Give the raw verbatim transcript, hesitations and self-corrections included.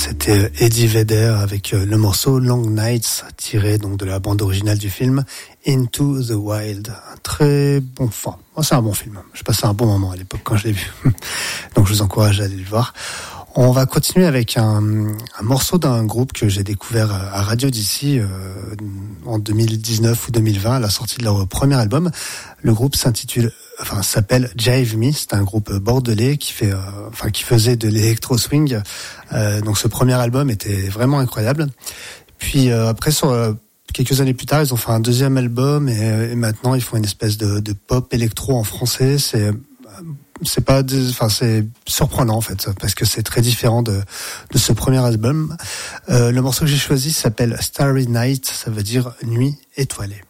C'était Eddie Vedder avec le morceau Long Nights, tiré donc de la bande originale du film Into the Wild. Un très bon, enfin, c'est un bon film. J'ai passé un bon moment à l'époque quand je l'ai vu. Donc je vous encourage à aller le voir. On va continuer avec un, un morceau d'un groupe que j'ai découvert à Radio D C euh, en deux mille dix-neuf ou deux mille vingt, à la sortie de leur premier album. Le groupe s'intitule, enfin s'appelle Jive Me. C'est un groupe bordelais qui fait, euh, enfin qui faisait de l'électro swing. Euh, donc ce premier album était vraiment incroyable. Puis euh, après sur euh, quelques années plus tard, ils ont fait un deuxième album et, et maintenant ils font une espèce de, de pop électro en français. C'est c'est pas des, enfin c'est surprenant en fait parce que c'est très différent de de ce premier album. Euh, le morceau que j'ai choisi s'appelle Starry Night, ça veut dire nuit étoilée.